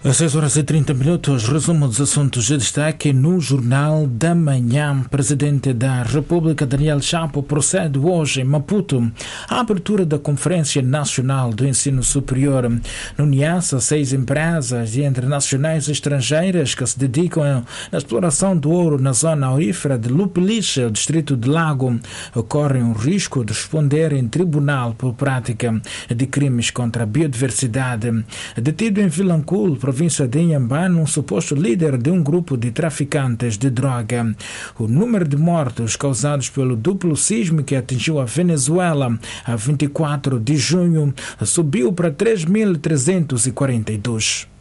Às 6h30, resumo dos assuntos de destaque no Jornal da Manhã. Presidente da República, Daniel Chapo, procede hoje em Maputo à abertura da Conferência Nacional do Ensino Superior. No Niassa, 6 empresas internacionais e estrangeiras que se dedicam à exploração do ouro na zona aurífera de Lupeliche, distrito de Lago, correm o risco de responder em tribunal por prática de crimes contra a biodiversidade. Detido em Vilanculo, província de Inhambane, um suposto líder de um grupo de traficantes de droga. O número de mortos causados pelo duplo sismo que atingiu a Venezuela a 24 de junho subiu para 3.342.